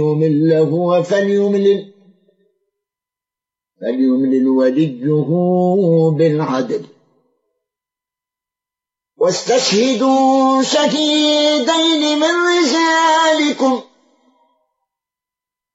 له فليملل وليه بالعدل واستشهدوا شهيدين من رجالكم